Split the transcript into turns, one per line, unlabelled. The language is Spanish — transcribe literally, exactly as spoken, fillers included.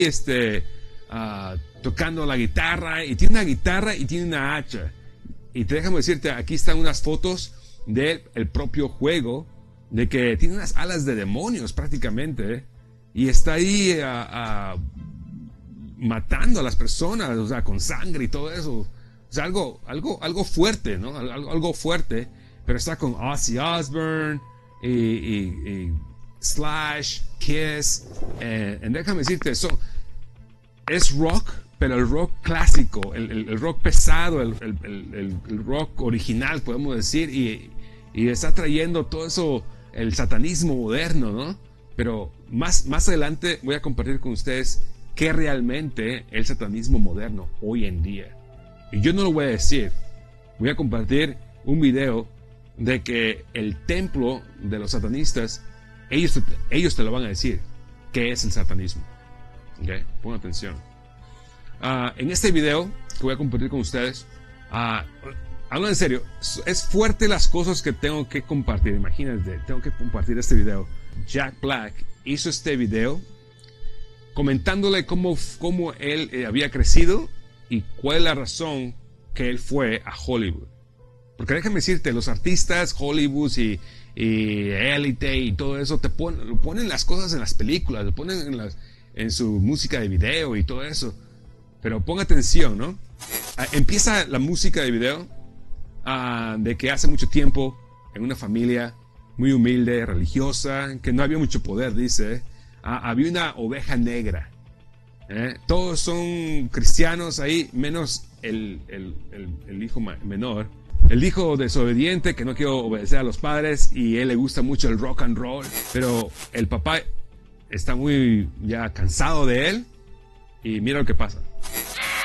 este, uh, tocando la guitarra, y tiene una guitarra y tiene una hacha. Y te déjame decirte, aquí están unas fotos del el propio juego, de que tiene unas alas de demonios prácticamente, ¿eh? Y está ahí uh, uh, matando a las personas, o sea, con sangre y todo eso. O sea, algo, algo, algo fuerte, ¿no? Algo, algo fuerte, pero está con Ozzy Osbourne y, y, y Slash, Kiss, eh, y déjame decirte, eso es rock, pero el rock clásico, el, el, el rock pesado, el, el, el, el rock original, podemos decir, y, y está trayendo todo eso, el satanismo moderno, ¿no? Pero más, más adelante voy a compartir con ustedes qué realmente el satanismo moderno hoy en día. Y yo no lo voy a decir, voy a compartir un video de que el templo de los satanistas, ellos, ellos te lo van a decir, qué es el satanismo. ¿Okay? Pon atención. Uh, en este video que voy a compartir con ustedes, uh, hablando en serio, es fuerte las cosas que tengo que compartir. Imagínate, tengo que compartir este video. Jack Black hizo este video comentándole cómo, cómo él eh, había crecido y cuál es la razón que él fue a Hollywood. Porque déjame decirte, los artistas, Hollywood y, y Elite y todo eso, te ponen, lo ponen las cosas en las películas, lo ponen en, las, en su música de video y todo eso. Pero pon atención, ¿no? Ah, empieza la música de video ah, de que hace mucho tiempo, en una familia muy humilde, religiosa, que no había mucho poder, dice, ah, había una oveja negra. ¿eh? Todos son cristianos ahí, menos el, el, el, el hijo menor. El hijo desobediente que no quiere obedecer a los padres y él le gusta mucho el rock and roll, pero el papá está muy ya cansado de él y mira lo que pasa.